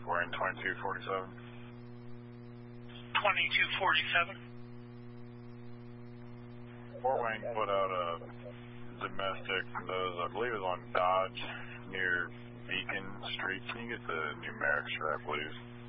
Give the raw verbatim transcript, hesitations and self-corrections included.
wearing twenty-two forty-seven. twenty-two forty-seven. Fort Wayne put out a domestic from those, I believe it was on Dodge near Beacon Street. Can you get the numerics for that, please?